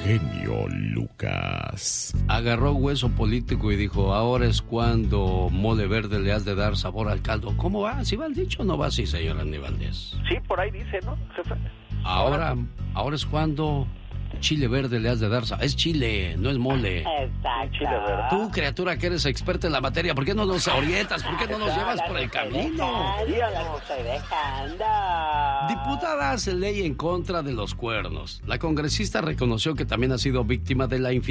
genio Lucas. Agarró hueso político y dijo, ahora es cuando, mole verde, le has de dar sabor al caldo. ¿Cómo va? ¿Sí va el dicho o no va así, señor Andy Valdés? Sí, por ahí dice, ¿no, jefe? Ahora es cuando chile verde le has de dar sabor. Es chile, no es mole. Exacto. Chile verde. Tú, criatura que eres experta en la materia, ¿por qué no nos orientas? ¿Por qué no nos llevas por el camino? Estoy dejando. Diputada hace ley en contra de los cuernos. La congresista reconoció que también ha sido víctima de la infidelidad